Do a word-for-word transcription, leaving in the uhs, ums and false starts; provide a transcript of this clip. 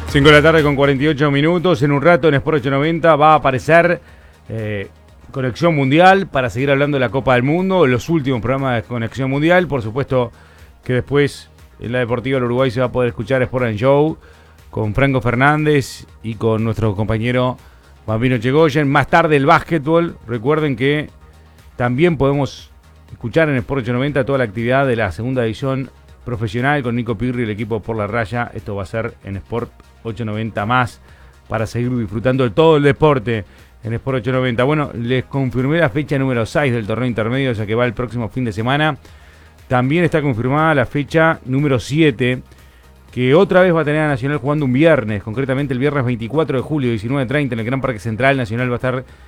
cinco de la tarde con cuarenta y ocho minutos. En un rato en Sport ochocientos noventa va a aparecer eh, Conexión Mundial para seguir hablando de la Copa del Mundo, los últimos programas de Conexión Mundial. Por supuesto que después en la Deportiva del Uruguay se va a poder escuchar Sport and Show con Franco Fernández y con nuestro compañero Bambino Chegoyen. Más tarde el básquetbol. Recuerden que también podemos escuchar en Sport ochocientos noventa toda la actividad de la segunda división profesional con Nico Pirri y el equipo Por la Raya. Esto va a ser en Sport ochocientos noventa más para seguir disfrutando de todo el deporte en Sport ochocientos noventa. Bueno, les confirmé la fecha número seis del torneo intermedio, o sea que va el próximo fin de semana. También está confirmada la fecha número siete, que otra vez va a tener a Nacional jugando un viernes, concretamente el viernes veinticuatro de julio, diecinueve treinta, en el Gran Parque Central. Nacional va a estar